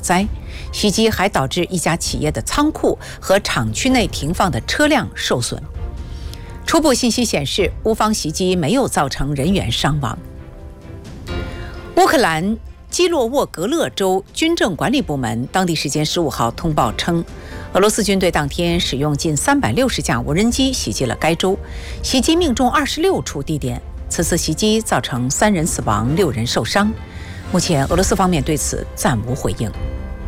灾。袭击还导致一家企业的仓库和厂区内停放的车辆受损。初步信息显示，乌方袭击没有造成人员伤亡。乌克兰基洛沃格勒州军政管理部门当地时间15号通报称，俄罗斯军队当天使用近360架无人机袭击了该州，袭击命中26处地点。此次袭击造成3人死亡，6人受伤。目前俄罗斯方面对此暂无回应。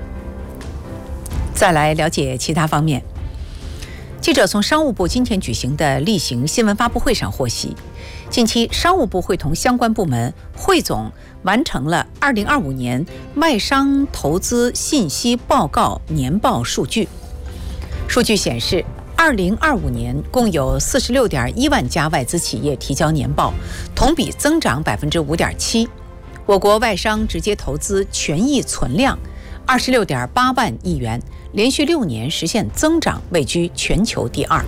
再来了解其他方面。记者从商务部今天举行的例行新闻发布会上获悉，近期商务部会同相关部门汇总完成了2025年外商投资信息报告年报数据。数据显示，2025年共有46.1万家外资企业提交年报，同比增长5.7%。我国外商直接投资权益存量26.8万亿元，连续6年实现增长，位居全球第2。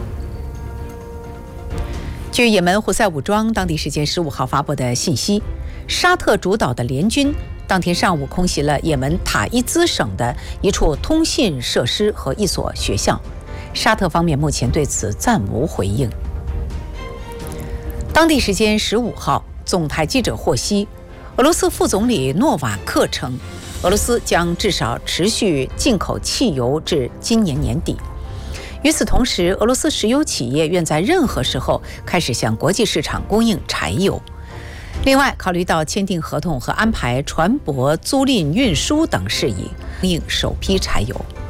据也门胡塞武装当地时间15号发布的信息，沙特主导的联军当天上午空袭了也门塔伊兹省的一处通信设施和一所学校。沙特方面目前对此暂无回应。当地时间15号，总台记者获悉，俄罗斯副总理诺瓦克称，俄罗斯将至少持续进口汽油至今年年底。与此同时，俄罗斯石油企业愿在任何时候开始向国际市场供应柴油。另外，考虑到签订合同和安排船舶租赁运输等事宜，供应首批柴油。